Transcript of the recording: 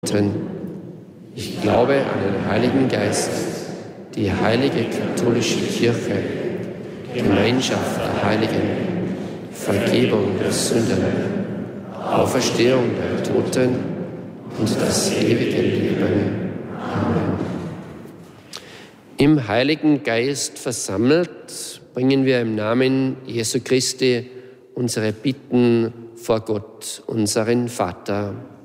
Ich glaube an den Heiligen Geist, die heilige katholische Kirche, Gemeinschaft der Heiligen, Vergebung der Sünden, Auferstehung der Toten und das ewige Leben. Amen. Im Heiligen Geist versammelt bringen wir im Namen Jesu Christi unsere Bitten vor Gott, unseren Vater.